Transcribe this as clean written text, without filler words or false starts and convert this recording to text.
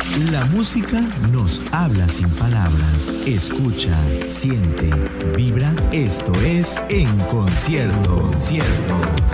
La música nos habla sin palabras. Escucha, siente, vibra. Esto es En Concierto.